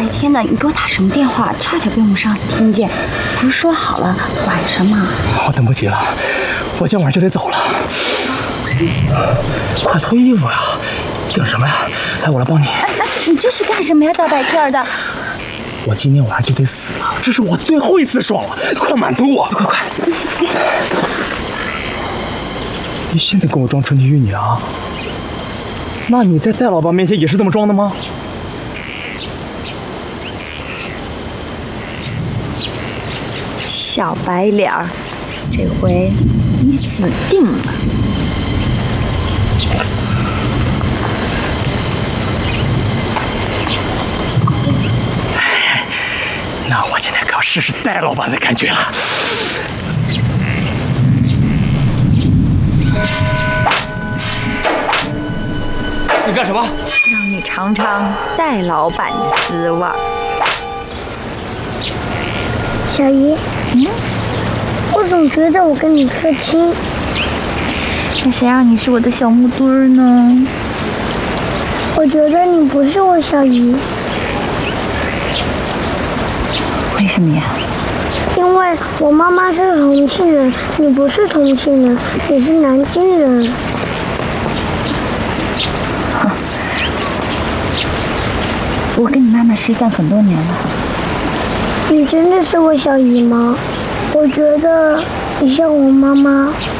天的，你给我打什么电话？差点被我们上司听见。不是说好了晚上吗？ 我等不及了，我今晚就得走了。快脱衣服呀！等什么呀？来，我来帮你。 哎，你这是干什么呀？大白天的。 我今天晚上就得死了，这是我最后一次爽了，快满足我！快！你现在跟我装春妻玉女啊？那你在戴老板面前也是这么装的吗？ 小白脸儿，这回你死定了！ 那我今天可要试试戴老板的感觉了。你干什么？ 让你尝尝戴老板的滋味。 小姨，我总觉得我跟你特亲。 那谁让你是我的小木墩儿呢？ 我觉得你不是我小姨。 为什么呀？ 因为我妈妈是重庆人，你不是重庆人，你是南京人。 我跟你妈妈失散很多年了。 你真的是我小姨吗？我觉得你像我妈妈。